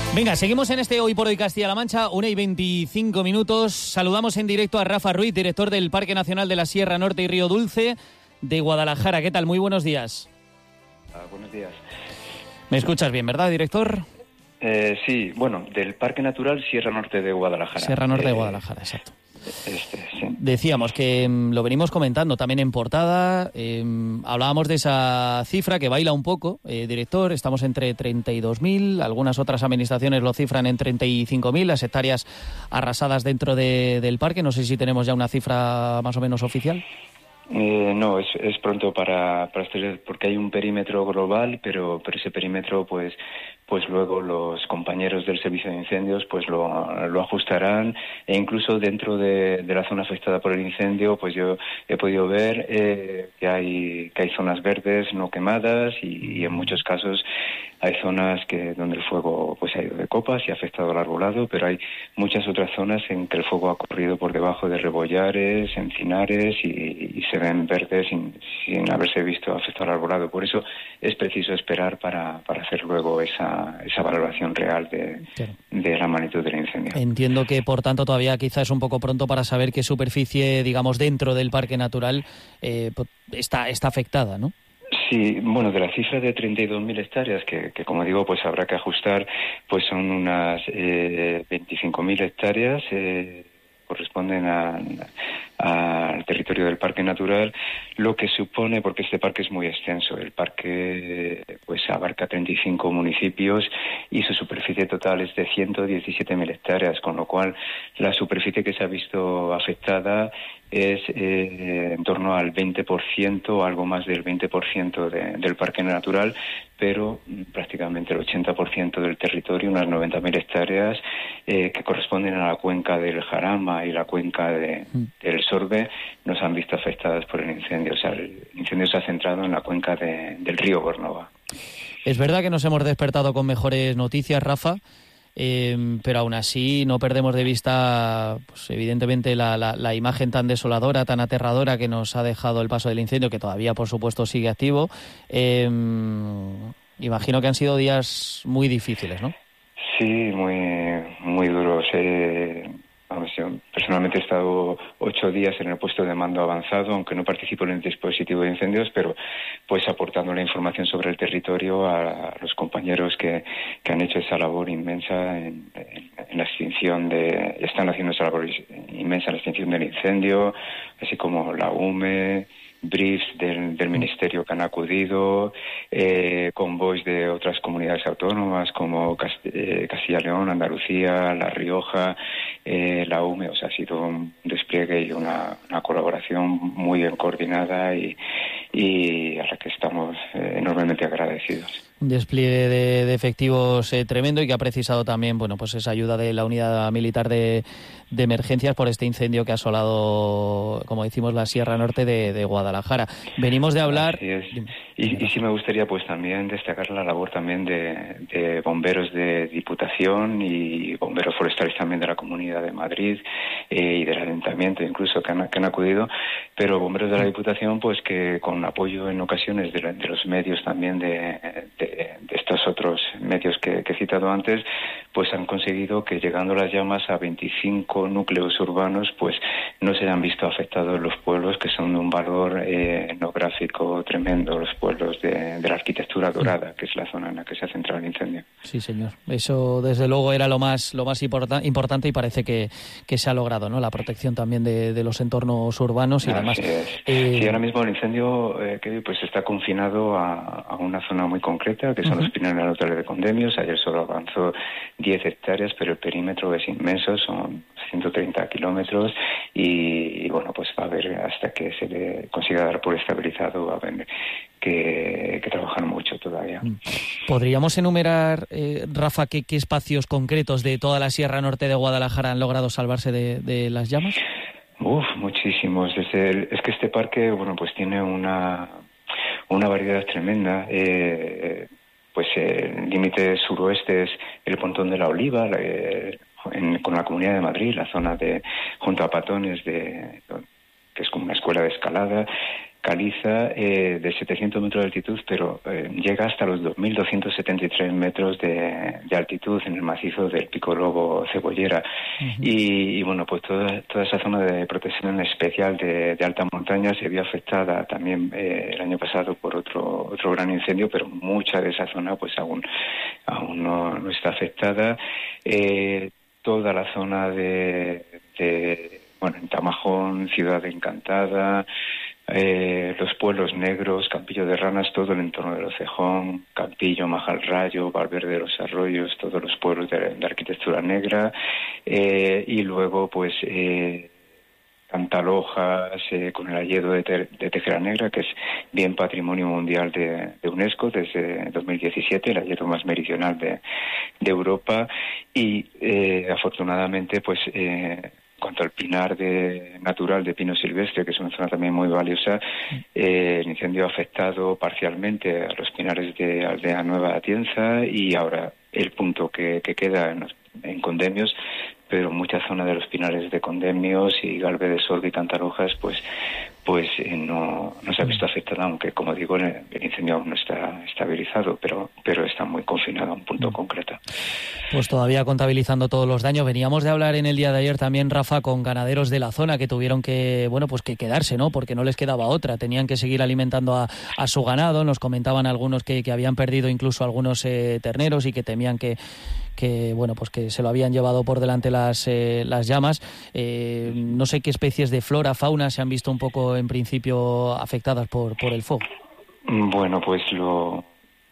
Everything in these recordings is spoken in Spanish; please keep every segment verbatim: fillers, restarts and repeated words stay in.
Venga, seguimos en este Hoy por Hoy Castilla-La Mancha, una y veinticinco minutos. Saludamos en directo a Rafa Ruiz, director del Parque Nacional de la Sierra Norte y Río Dulce de Guadalajara. ¿Qué tal? Muy buenos días. Ah, buenos días. ¿Me escuchas bien, verdad, director? Eh, sí, bueno, del Parque Natural Sierra Norte de Guadalajara. Sierra Norte eh, de Guadalajara, exacto. Este, sí. Decíamos que mmm, lo venimos comentando también en portada, eh, hablábamos de esa cifra que baila un poco, eh, director, estamos entre treinta y dos mil, algunas otras administraciones lo cifran en treinta y cinco mil, las hectáreas arrasadas dentro de, del parque. No sé si tenemos ya una cifra más o menos oficial. Eh, no, es, es pronto para, para hacer, porque hay un perímetro global, pero, pero ese perímetro, pues, pues luego los compañeros del Servicio de Incendios, pues lo, lo ajustarán, e incluso dentro de, de la zona afectada por el incendio, pues yo he podido ver eh, que hay que hay zonas verdes no quemadas y, y en muchos casos hay zonas que donde el fuego pues ha ido de copas y ha afectado al arbolado, pero hay muchas otras zonas en que el fuego ha corrido por debajo de rebollares, encinares y, y se ven verdes sin, sin haberse visto afectado al arbolado. Por eso es preciso esperar para, para hacer luego esa, esa valoración real de, claro. de la magnitud del incendio. Entiendo que, por tanto, todavía quizás es un poco pronto para saber qué superficie, digamos, dentro del parque natural eh, está, está afectada, ¿no? Sí, bueno, de la cifra de treinta y dos mil hectáreas, que, que como digo, pues habrá que ajustar, pues son unas eh, veinticinco mil hectáreas, eh, corresponden al territorio del Parque Natural, lo que supone, porque este parque es muy extenso, el parque pues abarca treinta y cinco municipios y su superficie total es de ciento diecisiete mil hectáreas, con lo cual la superficie que se ha visto afectada es eh, en torno al veinte por ciento, algo más del veinte por ciento de, del Parque Natural, pero prácticamente el ochenta por ciento del territorio, unas noventa mil hectáreas, eh, que corresponden a la cuenca del Jarama y la cuenca de, del Sorbe, nos han visto afectadas por el incendio. O sea, el incendio se ha centrado en la cuenca de, del río Bornova. Es verdad que nos hemos despertado con mejores noticias, Rafa, eh, pero aún así no perdemos de vista, pues, evidentemente, la, la, la imagen tan desoladora, tan aterradora que nos ha dejado el paso del incendio, que todavía, por supuesto, sigue activo. Eh, imagino que han sido días muy difíciles, ¿no? Sí, muy, muy duros. Eh, vamos, yo personalmente he estado ocho días en el puesto de mando avanzado, aunque no participo en el dispositivo de incendios, pero pues aportando la información sobre el territorio a, a los compañeros que, que han hecho esa labor inmensa en, en, en la extinción de, están haciendo esa labor inmensa en la extinción del incendio, así como la U M E, briefs del, del Ministerio que han acudido, eh, convoys de otras comunidades autónomas como Cast- eh, Castilla y León, Andalucía, La Rioja, eh, la U M E. O sea, ha sido un despliegue y una, una colaboración muy bien coordinada y, y a la que estamos eh, enormemente agradecidos. Un despliegue de, de efectivos eh, tremendo y que ha precisado también, bueno, pues esa ayuda de la unidad militar de, de emergencias por este incendio que ha asolado, como decimos, la Sierra Norte de, de Guadalajara. Venimos de hablar... Así es. Y, y sí me gustaría pues también destacar la labor también de, de bomberos de Diputación y bomberos forestales también de la Comunidad de Madrid eh, y del Ayuntamiento incluso que han, que han acudido, pero bomberos de la Diputación pues que con apoyo en ocasiones de, de los medios también de, de, de estos otros medios que, que he citado antes, pues han conseguido que llegando las llamas a veinticinco núcleos urbanos pues no se hayan visto afectados los pueblos que son de un valor eh, etnográfico tremendo, los pueblos de, de la arquitectura dorada, que es la zona en la que se ha centrado el incendio. Sí, señor. Eso, desde luego, era lo más lo más importa, importante y parece que, que se ha logrado, ¿no? La protección también de, de los entornos urbanos y Así demás. Es. Eh... Sí, ahora mismo el incendio eh, que, pues está confinado a, a una zona muy concreta, que son uh-huh. los Pinares Naturales de Condemios. Ayer solo avanzó diez hectáreas, pero el perímetro es inmenso, son ciento treinta kilómetros y, y, bueno, pues va a haber hasta que se le consiga dar por estabilizado, va a haber que, que trabajar mucho todavía. ¿Podríamos enumerar, eh, Rafa, qué, qué espacios concretos de toda la Sierra Norte de Guadalajara han logrado salvarse de, de las llamas? Uf, muchísimos. Desde el, es que este parque, bueno, pues tiene una, una variedad tremenda. Eh, pues el límite suroeste es el Pontón de la Oliva, la, eh, en, con la Comunidad de Madrid, la zona de junto a Patones, de, que es como una escuela de escalada. caliza eh, de setecientos metros de altitud, pero eh, llega hasta los dos mil doscientos setenta y tres metros de, de altitud en el macizo del Pico Lobo Cebollera. Uh-huh. y, y bueno, pues toda, toda esa zona de protección especial de, de alta montaña se vio afectada también eh, el año pasado por otro otro gran incendio, pero mucha de esa zona pues aún aún no, no está afectada. Eh, toda la zona de, de bueno, en Tamajón, Ciudad Encantada, Eh, los pueblos negros, Campillo de Ranas, todo el entorno del Ocejón, Campillo, Majalrayo, Valverde de los Arroyos, todos los pueblos de, de arquitectura negra, eh, y luego pues eh, Cantalojas, eh, con el hayedo de, te, de Tejera Negra, que es bien patrimonio mundial de, de UNESCO desde dos mil diecisiete, el hayedo más meridional de, de Europa, y eh, afortunadamente pues eh, en cuanto al pinar de, natural de pino silvestre, que es una zona también muy valiosa, eh, el incendio ha afectado parcialmente a los pinares de Aldea Nueva Atienza, y ahora el punto que, que queda en, en Condemios, pero mucha zona de los pinares de Condemios y Galve de Sorbe y Cantalojas, pues pues eh, no, no se ha visto afectada, aunque, como digo, el, el incendio aún no está estabilizado, pero pero está muy confinado a un punto mm. concreto. Pues todavía contabilizando todos los daños. Veníamos de hablar en el día de ayer también, Rafa, con ganaderos de la zona que tuvieron que, bueno, pues que quedarse, ¿no? Porque no les quedaba otra. Tenían que seguir alimentando a, a su ganado. Nos comentaban algunos que, que habían perdido incluso algunos eh, terneros y que temían que, que, bueno, pues que se lo habían llevado por delante las, eh, las llamas. Eh, no sé qué especies de flora, fauna se han visto un poco en principio afectadas por, por el fuego. Bueno, pues lo...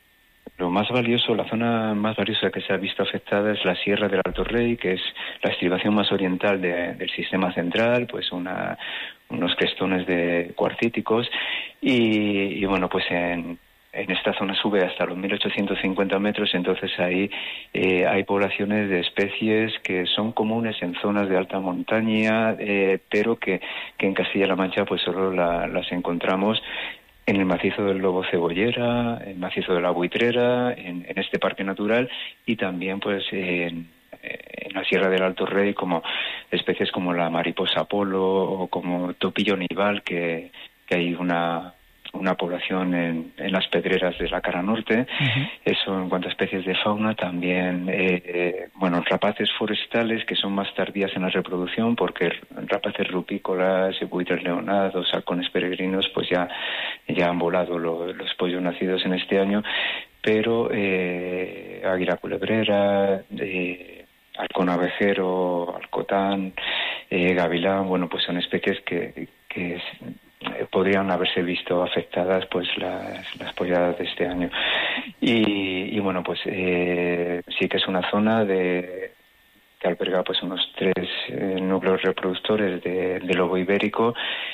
Lo más valioso, la zona más valiosa que se ha visto afectada es la Sierra del Alto Rey, que es la estribación más oriental de, del sistema central, pues una, unos crestones de cuarcíticos, y, y bueno, pues en, en esta zona sube hasta los mil ochocientos cincuenta metros, entonces ahí eh, hay poblaciones de especies que son comunes en zonas de alta montaña, eh, pero que, que en Castilla-La Mancha pues solo la, las encontramos en el macizo del Lobo Cebollera, en el macizo de la Buitrera, en, en este parque natural, y también pues en, en la Sierra del Alto Rey, como especies como la mariposa polo o como topillo nival, que, que hay una una población en, en las pedreras de la cara norte. Uh-huh. Eso en cuanto a especies de fauna. También eh, bueno, rapaces forestales que son más tardías en la reproducción, porque rapaces rupícolas, buitres leonados, halcones peregrinos, pues ya ya han volado lo, los pollos nacidos en este año, pero eh, águila culebrera, eh, halcón abejero, alcotán, eh, gavilán, bueno, pues son especies que, que es, podrían haberse visto afectadas pues las, las polladas de este año. Y, y bueno, pues eh, sí que es una zona de que alberga pues unos tres eh, núcleos reproductores de, de lobo ibérico,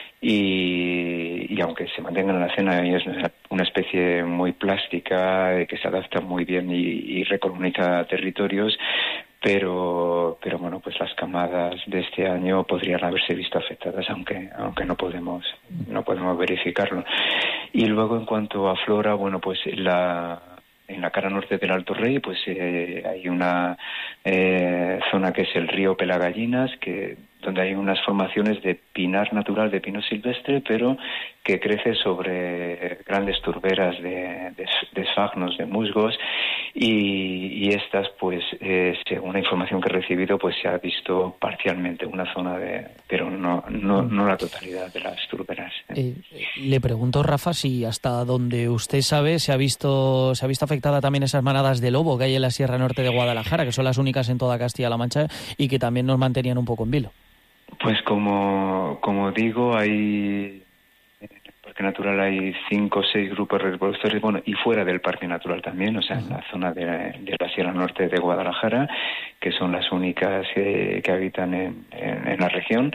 y, y aunque se mantengan en la zona, es una especie muy plástica, eh, que se adapta muy bien y, y recoloniza territorios, pero pero bueno, pues las camadas de este año podrían haberse visto afectadas, aunque aunque no podemos no podemos verificarlo. Y luego, en cuanto a flora, bueno, pues la en la cara norte del Alto Rey, pues eh, hay una eh, zona que es el río Pelagallinas, que donde hay unas formaciones de pinar natural, de pino silvestre, pero que crece sobre grandes turberas de, de, de esfagnos, de musgos, y, y estas, pues, eh, según la información que he recibido, pues se ha visto parcialmente una zona de, pero no no, no la totalidad de las turberas. Eh, le pregunto, Rafa, si hasta donde usted sabe se ha visto se ha visto afectada también esas manadas de lobo que hay en la Sierra Norte de Guadalajara, que son las únicas en toda Castilla-La Mancha y que también nos mantenían un poco en vilo. Pues como como digo, hay en el Parque Natural hay cinco o seis grupos reproductores, bueno, y fuera del Parque Natural también, o sea, en la zona de, de la Sierra Norte de Guadalajara, que son las únicas eh, que habitan en, en, en la región.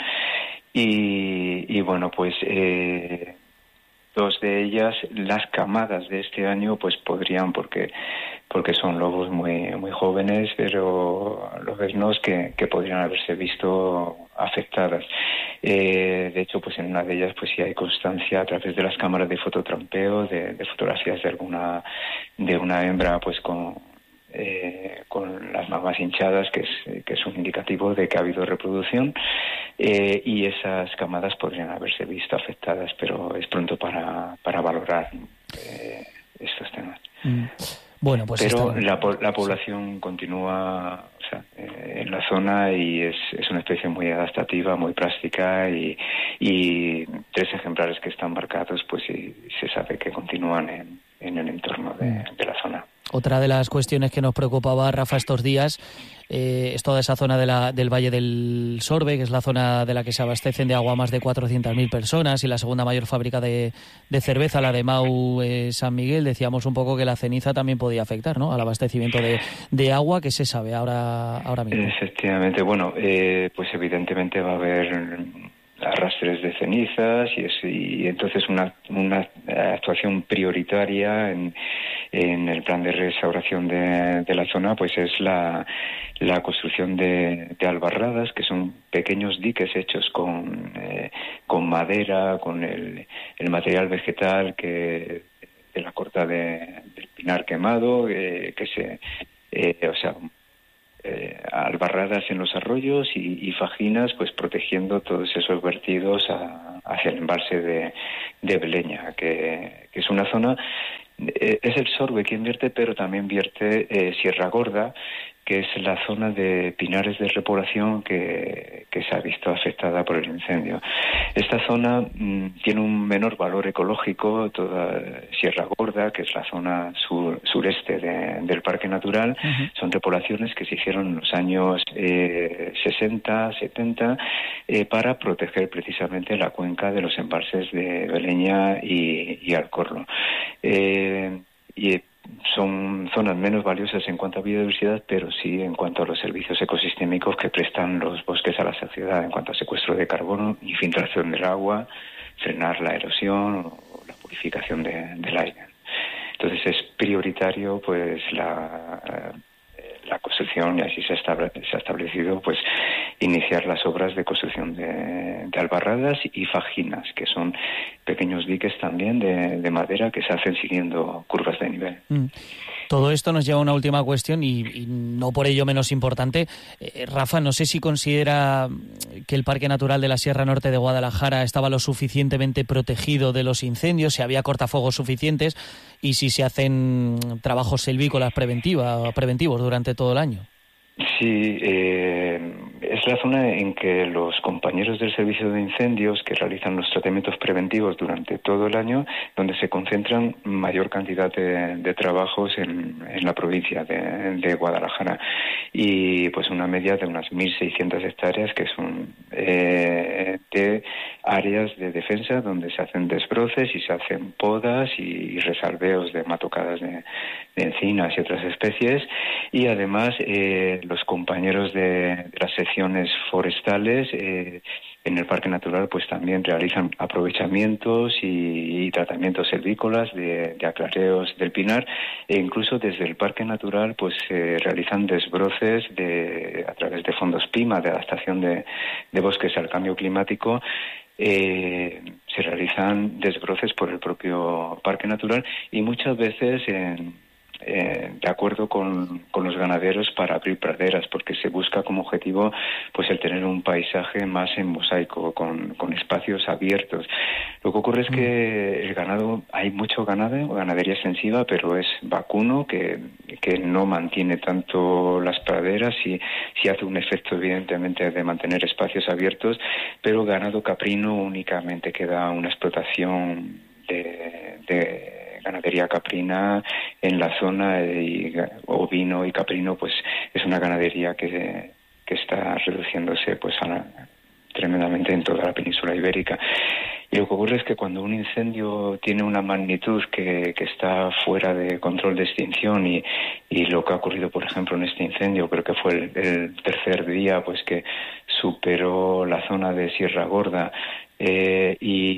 Y, y bueno, pues eh, dos de ellas, las camadas de este año, pues podrían, porque porque son lobos muy muy jóvenes, pero lobeznos que, que podrían haberse visto afectadas. Eh, de hecho, pues en una de ellas pues sí hay constancia a través de las cámaras de fototrampeo, de, de fotografías de alguna de una hembra pues con eh, con las forma más hinchadas, que es, que es un indicativo de que ha habido reproducción, eh, y esas camadas podrían haberse visto afectadas, pero es pronto para, para valorar eh, estos temas. Mm. Bueno, pues pero está... la, la población sí. continúa, o sea, eh, en la zona, y es, es una especie muy adaptativa, muy plástica, y, y tres ejemplares que están marcados, pues sí, se sabe que continúan en, en el entorno de, de la zona. Otra de las cuestiones que nos preocupaba, Rafa, estos días eh, es toda esa zona de la, del Valle del Sorbe, que es la zona de la que se abastecen de agua más de cuatrocientas mil personas, y la segunda mayor fábrica de, de cerveza, la de Mau eh, San Miguel. Decíamos un poco que la ceniza también podía afectar, ¿no?, al abastecimiento de, de agua. ¿Qué se sabe ahora, ahora mismo? Efectivamente, bueno, eh, pues evidentemente va a haber arrastres de cenizas, y, es, y entonces una, una actuación prioritaria en, en el plan de restauración de, de la zona, pues es la, la construcción de, de albarradas, que son pequeños diques hechos con, eh, con madera, con el, el material vegetal que de la corta de, del pinar quemado, eh, que se, eh, o sea, Eh, albarradas en los arroyos y, y fajinas, pues protegiendo todos esos vertidos a, hacia el embalse de, de Beleña, que, que es una zona, eh, es el Sorbe quien vierte, pero también vierte eh, Sierra Gorda, que es la zona de pinares de repoblación que, que se ha visto afectada por el incendio. Esta zona mmm, tiene un menor valor ecológico, toda Sierra Gorda, que es la zona sur, sureste de, del Parque Natural. Uh-huh. Son repoblaciones que se hicieron en los años eh, sesenta, setenta, eh, para proteger precisamente la cuenca de los embalses de Beleña y, y Alcorlo. Eh, y son zonas menos valiosas en cuanto a biodiversidad, pero sí en cuanto a los servicios ecosistémicos que prestan los bosques a la sociedad, en cuanto a secuestro de carbono, infiltración del agua, frenar la erosión o la purificación de, del aire. Entonces es prioritario, pues, la, la construcción, y así se, estable, se ha establecido, pues, iniciar las obras de construcción de, de albarradas y fajinas, que son pequeños diques también de, de madera que se hacen siguiendo curvas de nivel. Mm. Todo esto nos lleva a una última cuestión y, y no por ello menos importante. Eh, Rafa, no sé si considera que el Parque Natural de la Sierra Norte de Guadalajara estaba lo suficientemente protegido de los incendios, si había cortafuegos suficientes y si se hacen trabajos silvícolas preventiva, preventivos durante todo el año. Sí, eh, es la zona en que los compañeros del servicio de incendios que realizan los tratamientos preventivos durante todo el año, donde se concentran mayor cantidad de, de trabajos en, en la provincia de, de Guadalajara, y pues una media de unas mil seiscientas hectáreas que son eh, de áreas de defensa donde se hacen desbroces y se hacen podas y, y resalveos de matocadas de, de encinas y otras especies, y además eh, los compañeros de, de las secciones forestales eh, en el Parque Natural pues también realizan aprovechamientos y, y tratamientos silvícolas de, de aclareos del pinar, e incluso desde el Parque Natural pues se eh, realizan desbroces de, a través de fondos PIMA de adaptación de, de bosques al cambio climático. Eh, se realizan desbroces por el propio Parque Natural y muchas veces en Eh, de acuerdo con, con los ganaderos para abrir praderas, porque se busca como objetivo pues el tener un paisaje más en mosaico, con, con espacios abiertos. Lo que ocurre es que el ganado, hay mucho ganado, ganadería extensiva, pero es vacuno, que, que no mantiene tanto las praderas, y sí hace un efecto evidentemente de mantener espacios abiertos, pero ganado caprino únicamente queda una explotación de, de ganadería caprina en la zona, y ovino y caprino pues es una ganadería que, que está reduciéndose pues a la, tremendamente en toda la península ibérica. Y lo que ocurre es que cuando un incendio tiene una magnitud que, que está fuera de control de extinción, y, y lo que ha ocurrido por ejemplo en este incendio, creo que fue el, el tercer día, pues que superó la zona de Sierra Gorda, eh,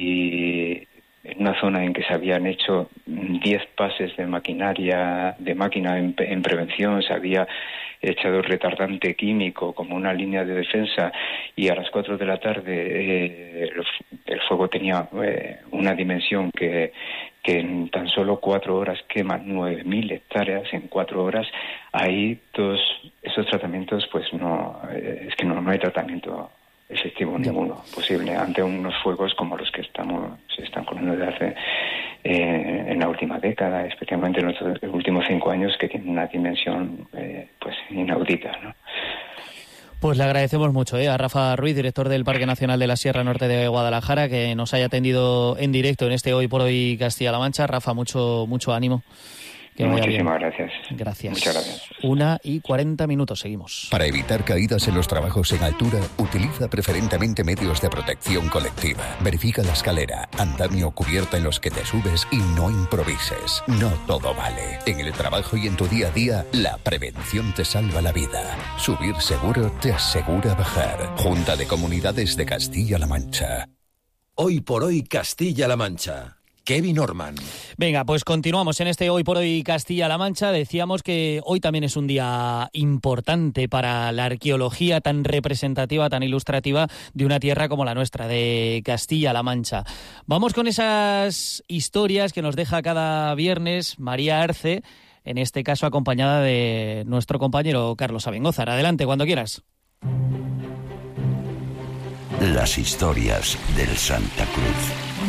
y en una zona en que se habían hecho diez pases de maquinaria, de máquina en, en prevención, se había echado retardante químico como una línea de defensa, y a las cuatro de la tarde eh, el, el fuego tenía eh, una dimensión que, que en tan solo cuatro horas quema nueve mil hectáreas, en cuatro horas. Ahí todos esos estos tratamientos, pues no, eh, es que no, no hay tratamiento efectivo ninguno posible ante unos fuegos como los que estamos se están corriendo desde hace eh, en la última década, especialmente en los últimos cinco años, que tienen una dimensión eh, pues inaudita, ¿no? Pues le agradecemos mucho ¿eh? a Rafa Ruiz, director del Parque Nacional de la Sierra Norte de Guadalajara, que nos haya atendido en directo en este Hoy por Hoy Castilla-La Mancha. Rafa, mucho mucho ánimo. Que Muchísimas gracias. Gracias. Muchas gracias. Una y cuarenta minutos, seguimos. Para evitar caídas en los trabajos en altura, utiliza preferentemente medios de protección colectiva. Verifica la escalera, andamio o cubierta en los que te subes y no improvises. No todo vale. En el trabajo y en tu día a día, la prevención te salva la vida. Subir seguro te asegura bajar. Junta de Comunidades de Castilla-La Mancha. Hoy por Hoy Castilla-La Mancha. Kevin Orman. Venga, pues continuamos en este Hoy por Hoy Castilla-La Mancha. Decíamos que hoy también es un día importante para la arqueología tan representativa, tan ilustrativa de una tierra como la nuestra, de Castilla-La Mancha. Vamos con esas historias que nos deja cada viernes María Arce, en este caso acompañada de nuestro compañero Carlos Abengózar. Adelante, cuando quieras. Las historias del Santa Cruz.